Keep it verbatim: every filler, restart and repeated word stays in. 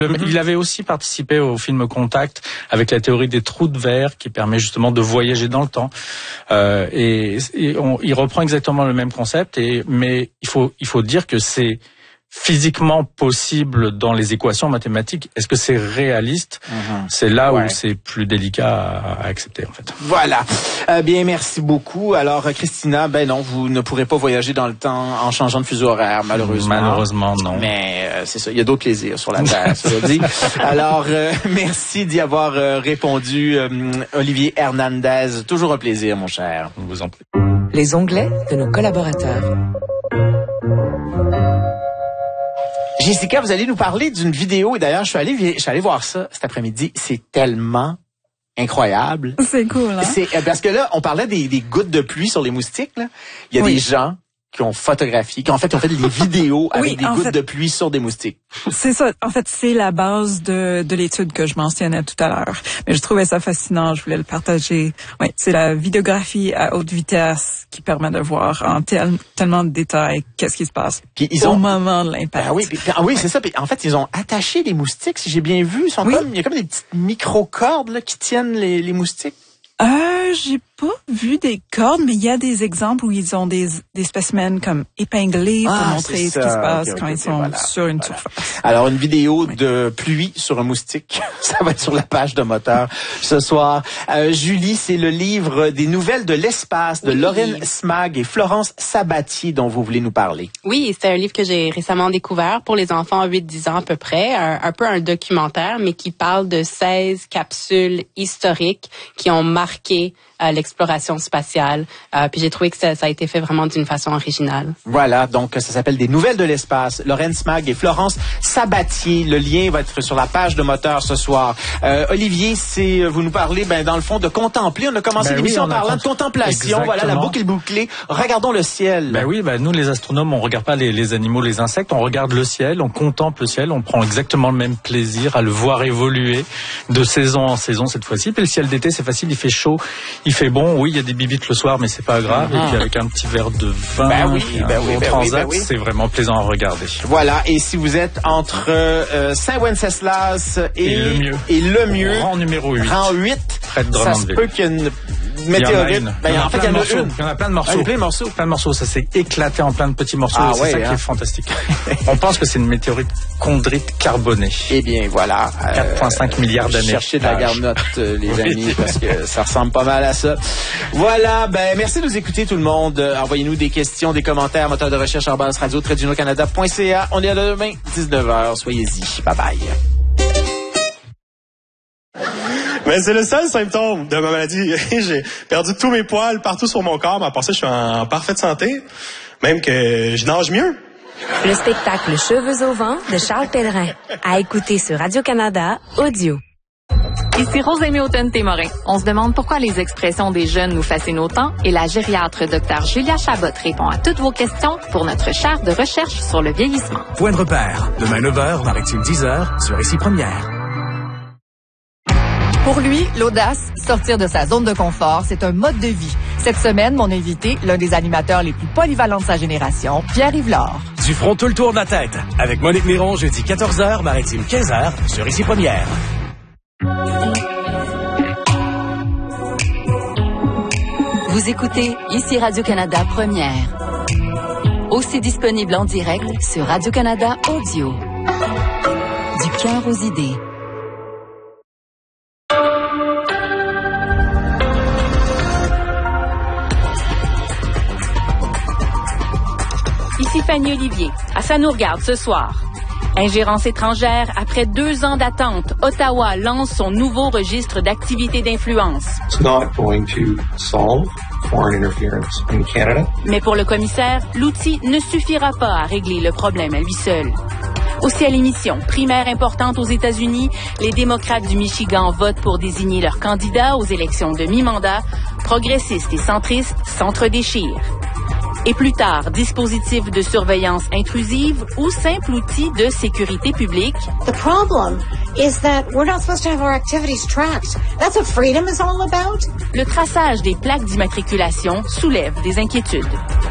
Mm-hmm. Il avait aussi participé au film Contact avec la théorie des trous de verre qui permet justement de voyager dans le temps. Euh, et et on, il reprend exactement le même concept. Et mais il faut il faut dire que c'est physiquement possible dans les équations mathématiques. Est-ce que c'est réaliste? Mm-hmm. C'est là ouais. où c'est plus délicat à, à accepter, en fait. Voilà. Euh, bien, merci beaucoup. Alors, Christina, ben non, vous ne pourrez pas voyager dans le temps en changeant de fuseau horaire, malheureusement. Malheureusement, non. Mais euh, c'est ça, il y a d'autres plaisirs sur la Terre, ça veut dire. Alors, euh, merci d'y avoir euh, répondu, euh, Olivier Hernandez. Toujours un plaisir, mon cher. Je vous en prie. Les onglets de nos collaborateurs. Jessica, vous allez nous parler d'une vidéo, et d'ailleurs, je suis allé, je suis allé voir ça cet après-midi. C'est tellement incroyable. C'est cool, hein? C'est, parce que là, on parlait des, des gouttes de pluie sur les moustiques, là. Il y a oui. des gens qui ont photographié, qui en fait, qui ont fait des vidéos avec oui, des gouttes fait, de pluie sur des moustiques. C'est ça. En fait, c'est la base de, de l'étude que je mentionnais tout à l'heure. Mais je trouvais ça fascinant. Je voulais le partager. Oui, c'est la vidéographie à haute vitesse qui permet de voir en tel, tellement de détails qu'est-ce qui se passe puis ils ont, au moment de l'impact. Ah oui, puis, puis, oui, c'est ça. Puis, en fait, ils ont attaché les moustiques, si j'ai bien vu. Ils sont oui. comme, il y a comme des petites micro-cordes là, qui tiennent les, les moustiques. Euh, j'ai pas vu des cordes, mais il y a des exemples où ils ont des, des spécimens comme épinglés pour ah, montrer ce qui se passe okay, okay, quand okay, ils sont voilà, sur une voilà. surface. Alors, une vidéo oui. de pluie sur un moustique, ça va être sur la page de Moteur ce soir. Euh, Julie, c'est le livre des nouvelles de l'espace de oui. Lorraine Smag et Florence Sabatier dont vous voulez nous parler. Oui, c'est un livre que j'ai récemment découvert pour les enfants huit dix ans à peu près, un, un peu un documentaire, mais qui parle de seize capsules historiques qui ont marqué marqué euh, l'exploration spatiale. Euh, puis j'ai trouvé que ça, ça a été fait vraiment d'une façon originale. Voilà, donc ça s'appelle Des nouvelles de l'espace. Lorraine Smag et Florence Sabatier. Le lien va être sur la page de Moteur ce soir. Euh, Olivier, c'est vous nous parlez, ben dans le fond, de contempler. On a commencé ben l'émission oui, en parlant de contemplation. Exactement. Voilà, la boucle est bouclée. Regardons le ciel. Ben oui, ben nous les astronomes, on regarde pas les, les animaux, les insectes, on regarde le ciel, on contemple le ciel, on prend exactement le même plaisir à le voir évoluer de saison en saison cette fois-ci. Puis le ciel d'été, c'est facile, il fait chaud, il fait bon. Oui, il y a des bibites le soir, mais c'est pas grave. Ah. Et puis avec un petit verre de vin, ben oui, et un ben oui, ben transat, oui, ben oui. c'est vraiment plaisant à regarder. Voilà. Et si vous êtes entre euh, Saint-Wenceslas et, et le mieux, et le mieux, rang numéro huit, rang huit, près de ça se peut qu'il y ait une météorite. Ben, en fait, il y en a une. Il y en a plein de morceaux. Ah, plein de morceaux. Plein de morceaux. Ça s'est éclaté en plein de petits morceaux. Ah, c'est ouais, ça hein. qui est fantastique. On pense que c'est une météorite chondrite carbonée. Eh bien, voilà. quatre virgule cinq euh, milliards d'années. Cherchez de la garnotte, euh, les oui. amis, parce que ça ressemble pas mal à ça. Voilà. Ben, merci de nous écouter, tout le monde. Euh, envoyez-nous des questions, des commentaires, moteur de recherche arobase radio tiret du canada point c a. On est là demain, dix-neuf heures. Soyez-y. Bye bye. Mais c'est le seul symptôme de ma maladie. J'ai perdu tous mes poils partout sur mon corps, mais à part ça, je suis en parfaite santé. Même que je nage mieux. Le spectacle Cheveux au vent de Charles Pellerin. À écouter sur Radio-Canada Audio. Ici Rosemée Houghton-Témorin. On se demande pourquoi les expressions des jeunes nous fascinent autant et la gériatre Dr Julia Chabot répond à toutes vos questions pour notre chaire de recherche sur le vieillissement. Point de repère. Demain neuf heures, Maritime dix heures, sur Ici Première. Pour lui, l'audace, sortir de sa zone de confort, c'est un mode de vie. Cette semaine, mon invité, l'un des animateurs les plus polyvalents de sa génération, Pierre-Yves Lard. Du front tout le tour de la tête. Avec Monique Miron, jeudi quatorze heures, Maritime quinze heures, sur Ici Première. Vous écoutez Ici Radio-Canada Première. Aussi disponible en direct sur Radio-Canada Audio. Du cœur aux idées. Ici Fanny Olivier. À Ça nous regarde ce soir. Ingérence étrangère, après deux ans d'attente, Ottawa lance son nouveau registre d'activités d'influence. It's not going to solve foreign interference in Canada. Mais pour le commissaire, l'outil ne suffira pas à régler le problème à lui seul. Aussi à l'émission, primaire importante aux États-Unis, les démocrates du Michigan votent pour désigner leur candidat aux élections de mi-mandat. Progressistes et centristes s'entre-déchirent. Et plus tard, dispositif de surveillance intrusive ou simple outil de sécurité publique. The problem is that we're not supposed to have our activities tracked. That's what freedom is all about. Le traçage des plaques d'immatriculation soulève des inquiétudes.